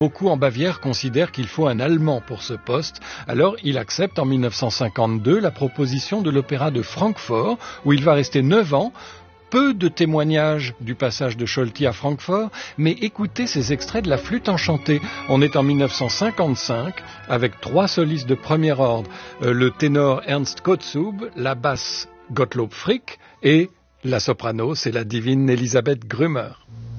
Beaucoup en Bavière considèrent qu'il faut un Allemand pour ce poste, alors il accepte en 1952 la proposition de l'Opéra de Francfort, où il va rester 9 ans. Peu de témoignages du passage de Scholti à Francfort, mais écoutez ces extraits de la flûte enchantée. On est en 1955, avec 3 solistes de premier ordre, le ténor Ernst Kotzub, la basse Gottlob Frick et la soprano, c'est la divine Elisabeth Grümmer.